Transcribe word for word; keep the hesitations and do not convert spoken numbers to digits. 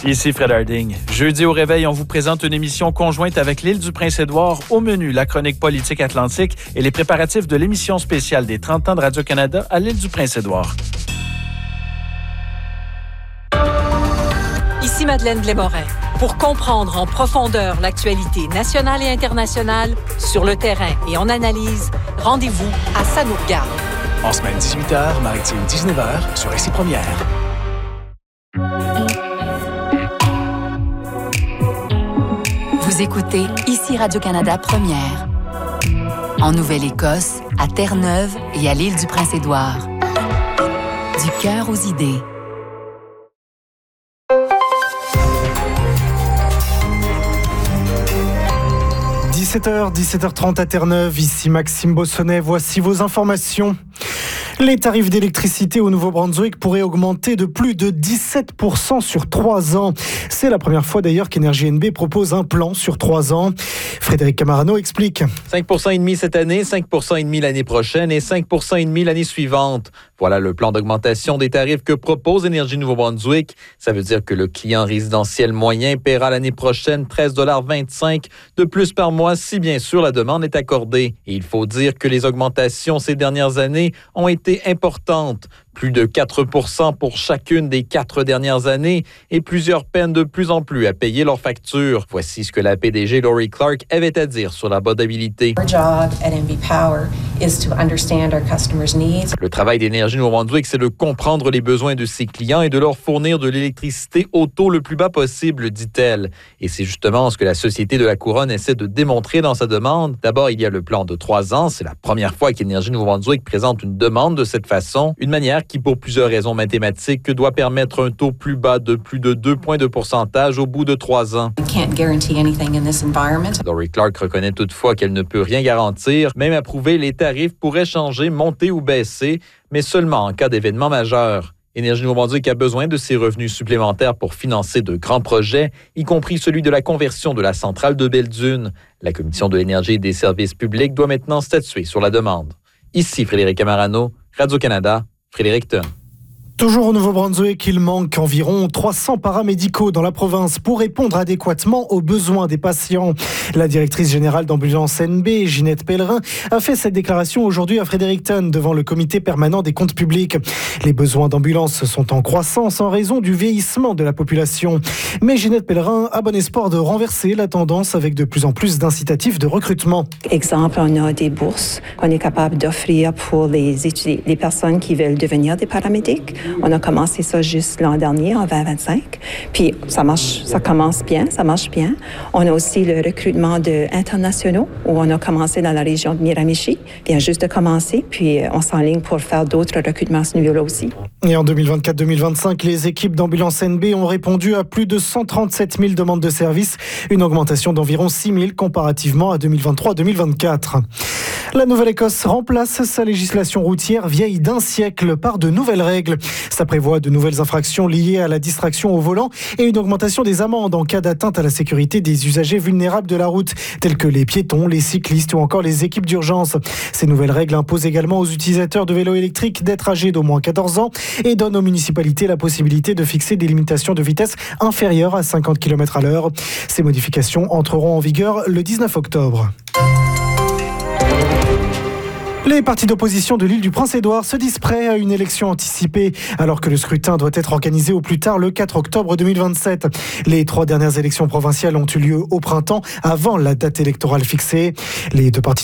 Ici Fred Harding. Jeudi au réveil, on vous présente une émission conjointe avec l'île du Prince-Édouard. Au menu, la chronique politique atlantique et les préparatifs de l'émission spéciale des trente ans de Radio-Canada à l'île du Prince-Édouard. Ici Madeleine Blais-Morin. Pour comprendre en profondeur l'actualité nationale et internationale, sur le terrain et en analyse, rendez-vous à Ça nous regarde. En semaine dix-huit heures, maritime dix-neuf heures, sur R C Première. Vous écoutez ici Radio-Canada Première. En Nouvelle-Écosse, à Terre-Neuve et à l'île du Prince-Édouard. Du cœur aux idées. dix-sept heures, dix-sept heures trente à Terre-Neuve, ici Maxime Bossonnet, voici vos informations. Les tarifs d'électricité au Nouveau-Brunswick pourraient augmenter de plus de dix-sept pour cent sur trois ans. C'est la première fois d'ailleurs qu'Énergie N B propose un plan sur trois ans. Frédéric Camarano explique. cinq pour cent et demi cette année, cinq pour cent et demi l'année prochaine et cinq pour cent et demi l'année suivante. Voilà le plan d'augmentation des tarifs que propose Énergie Nouveau-Brunswick. Ça veut dire que le client résidentiel moyen paiera l'année prochaine treize dollars vingt-cinq de plus par mois si bien sûr la demande est accordée. Et il faut dire que les augmentations ces dernières années ont été importantes. Plus de quatre pour cent pour chacune des quatre dernières années et plusieurs peinent de plus en plus à payer leurs factures. Voici ce que la P D G Laurie Clark avait à dire sur l'abordabilité. Our job at N B Power is to understand our customers' needs. Le travail d'Énergie Nouveau-Brunswick, c'est de comprendre les besoins de ses clients et de leur fournir de l'électricité au taux le plus bas possible, dit-elle. Et c'est justement ce que la Société de la Couronne essaie de démontrer dans sa demande. D'abord, il y a le plan de trois ans. C'est la première fois qu'Énergie Nouveau-Brunswick présente une demande de cette façon. Une manière qui, pour plusieurs raisons mathématiques, doit permettre un taux plus bas de plus de deux points de pourcentage au bout de trois ans. We can't guarantee anything in this environment. Laurie Clark reconnaît toutefois qu'elle ne peut rien garantir. Même approuver, les tarifs pourraient changer, monter ou baisser, mais seulement en cas d'événement majeur. Énergie Nouveau-Brunswick a besoin de ces revenus supplémentaires pour financer de grands projets, y compris celui de la conversion de la centrale de Belle-Dune. La Commission de l'énergie et des services publics doit maintenant statuer sur la demande. Ici Frédéric Camarano, Radio-Canada, Fredericton. Toujours au Nouveau-Brunswick, il manque environ trois cents paramédicaux dans la province pour répondre adéquatement aux besoins des patients. La directrice générale d'Ambulance N B, Ginette Pellerin, a fait cette déclaration aujourd'hui à Fredericton devant le comité permanent des comptes publics. Les besoins d'ambulance sont en croissance en raison du vieillissement de la population. Mais Ginette Pellerin a bon espoir de renverser la tendance avec de plus en plus d'incitatifs de recrutement. Exemple, on a des bourses qu'on est capable d'offrir pour les, étudiants, les personnes qui veulent devenir des paramédics. On a commencé ça juste l'an dernier, en vingt vingt-cinq. Puis ça marche, ça commence bien, ça marche bien. On a aussi le recrutement de internationaux, où on a commencé dans la région de Miramichi. Vient juste de commencer, puis on s'enligne pour faire d'autres recrutements à ce niveau-là aussi. Et en deux mille vingt-quatre deux mille vingt-cinq, les équipes d'Ambulance N B ont répondu à plus de cent trente-sept mille demandes de services, une augmentation d'environ six mille comparativement à deux mille vingt-trois deux mille vingt-quatre. La Nouvelle-Écosse remplace sa législation routière vieille d'un siècle par de nouvelles règles. Ça prévoit de nouvelles infractions liées à la distraction au volant et une augmentation des amendes en cas d'atteinte à la sécurité des usagers vulnérables de la route, tels que les piétons, les cyclistes ou encore les équipes d'urgence. Ces nouvelles règles imposent également aux utilisateurs de vélos électriques d'être âgés d'au moins quatorze ans et donnent aux municipalités la possibilité de fixer des limitations de vitesse inférieures à cinquante kilomètres à l'heure. Ces modifications entreront en vigueur le dix-neuf octobre. Les partis d'opposition de l'île du Prince-Édouard se disent prêts à une élection anticipée, alors que le scrutin doit être organisé au plus tard le quatre octobre deux mille vingt-sept. Les trois dernières élections provinciales ont eu lieu au printemps, avant la date électorale fixée. Les deux partis